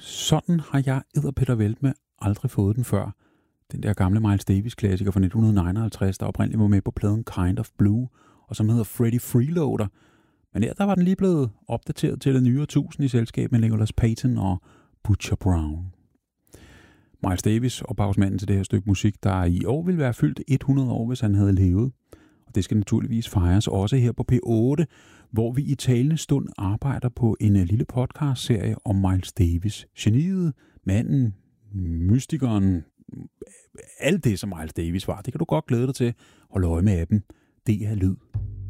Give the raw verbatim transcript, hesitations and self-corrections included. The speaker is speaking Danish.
Sådan har jeg edderpettervælt med aldrig fået den før. Den der gamle Miles Davis-klassiker fra nitten nioghalvtreds, der oprindeligt var med på pladen Kind of Blue, og som hedder Freddie Freeloader. Men her der var den lige blevet opdateret til det nye årtusind i selskab med Nicholas Payton og Butcher Brown. Miles Davis, ophavsmanden til det her stykke musik, der i år ville være fyldt hundrede år, hvis han havde levet. Og det skal naturligvis fejres også her på P otte, hvor vi i talende stund arbejder på en lille podcast-serie om Miles Davis. Geniet, manden, mystikeren, alt det, som Miles Davis var. Det kan du godt glæde dig til. Hold øje med appen. Det er lyd.